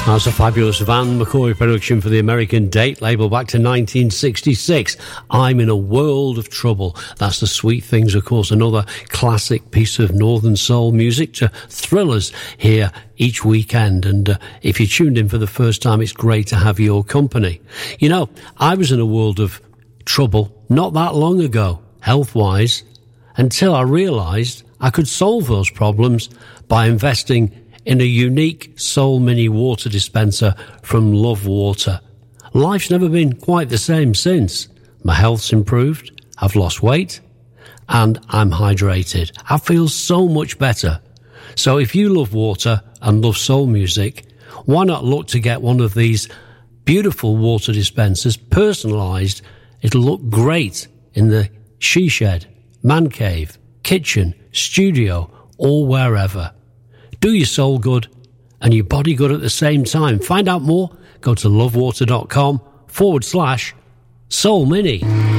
That's a fabulous Van McCoy production for the American Date label back to 1966. I'm in a world of trouble. That's the Sweet Things, of course, another classic piece of Northern Soul music to thrill us here each weekend. And if you tuned in for the first time, it's great to have your company. You know, I was in a world of trouble not that long ago, health-wise, until I realised I could solve those problems by investing in a unique Soul Mini water dispenser from Love Water. Life's never been quite the same since. My health's improved, I've lost weight, and I'm hydrated. I feel so much better. So if you love water and love soul music, why not look to get one of these beautiful water dispensers, personalised? It'll look great in the she shed, man cave, kitchen, studio, or wherever. Do your soul good and your body good at the same time. Find out more, go to lovewater.com/Soul Mini.